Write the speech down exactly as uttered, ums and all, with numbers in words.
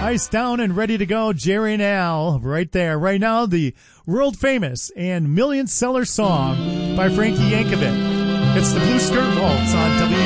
Ice down and ready to go, Jerry and Al, right there. Right now, the world-famous and million-seller song by Frankie Yankovic. It's the Blue Skirt Waltz on W